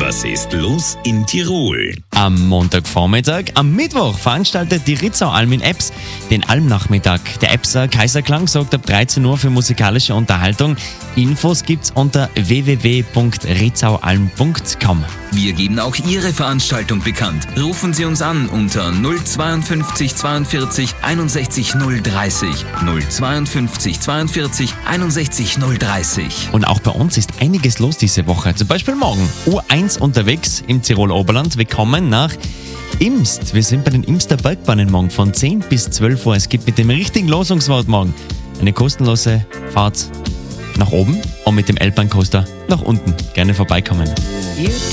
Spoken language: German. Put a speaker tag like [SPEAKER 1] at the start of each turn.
[SPEAKER 1] Was ist los in Tirol?
[SPEAKER 2] Am Montagvormittag, am Mittwoch veranstaltet die Ritzau Alm in Ebbs den Almnachmittag. Der Ebbser Kaiserklang sorgt ab 13 Uhr für musikalische Unterhaltung. Infos gibt's unter www.ritzaualm.com.
[SPEAKER 3] Wir geben auch Ihre Veranstaltung bekannt. Rufen Sie uns an unter 052 42 61 030. 052 42 61 030.
[SPEAKER 2] Und auch bei uns ist einiges los diese Woche. Zum Beispiel morgen U1 unterwegs im Tiroler Oberland. Wir kommen nach Imst. Wir sind bei den Imster Bergbahnen morgen von 10 bis 12 Uhr. Es gibt mit dem richtigen Losungswort morgen eine kostenlose Fahrt nach oben und mit dem Elbbahncoaster nach unten. Gerne vorbeikommen.